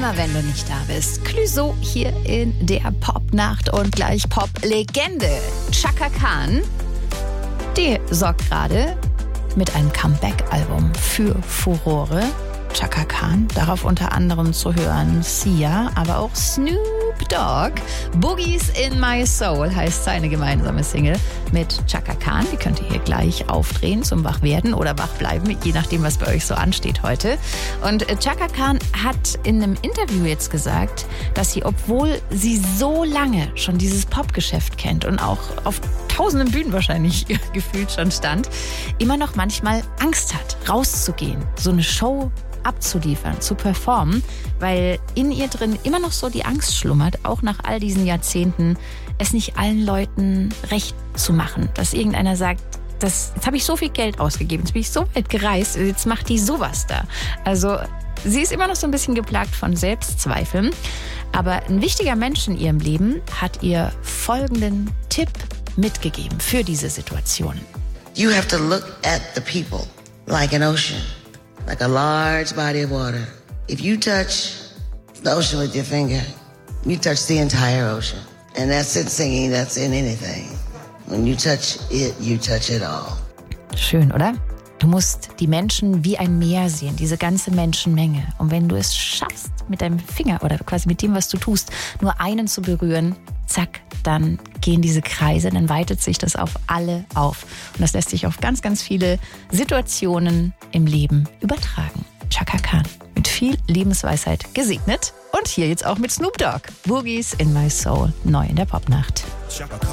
immer, wenn du nicht da bist. Clouseau hier in der Popnacht und gleich Pop-Legende. Chaka Khan, die sorgt gerade mit einem Comeback-Album für Furore. Chaka Khan, darauf unter anderem zu hören Sia, aber auch Snoop Dogg. Boogies in My Soul heißt seine gemeinsame Single mit Chaka Khan. Die könnt ihr hier gleich aufdrehen zum Wachwerden oder Wachbleiben, je nachdem, was bei euch so ansteht heute. Und Chaka Khan hat in einem Interview jetzt gesagt, dass sie, obwohl sie so lange schon dieses Popgeschäft kennt und auch auf tausenden Bühnen wahrscheinlich gefühlt schon stand, immer noch manchmal Angst hat, rauszugehen, so eine Show abzuliefern, zu performen, weil in ihr drin immer noch so die Angst schlummert, auch nach all diesen Jahrzehnten, es nicht allen Leuten recht zu machen. Dass irgendeiner sagt, jetzt habe ich so viel Geld ausgegeben, jetzt bin ich so weit gereist, jetzt macht die sowas da. Also sie ist immer noch so ein bisschen geplagt von Selbstzweifeln, aber ein wichtiger Mensch in ihrem Leben hat ihr folgenden Tipp mitgegeben für diese Situation. You have to look at the people like an ocean. Like a large body of water. If you touch the ocean with your finger, you touch the entire ocean. And that's in singing, that's in anything. When you touch it all. Schön, oder? Du musst die Menschen wie ein Meer sehen, diese ganze Menschenmenge. Und wenn du es schaffst, mit deinem Finger oder quasi mit dem, was du tust, nur einen zu berühren, zack, dann gehen diese Kreise, dann weitet sich das auf alle auf. Und das lässt sich auf ganz, ganz viele Situationen im Leben übertragen. Chaka Khan, mit viel Lebensweisheit gesegnet. Und hier jetzt auch mit Snoop Dogg. Boogies in My Soul, neu in der Popnacht. Chaka Khan.